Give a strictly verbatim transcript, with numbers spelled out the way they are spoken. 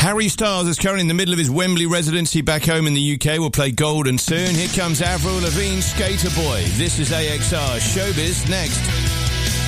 Harry Styles is currently in the middle of his Wembley residency back home in the U K. Will play Golden soon. Here comes Avril Lavigne, Skater Boy. This is A X R. Showbiz next.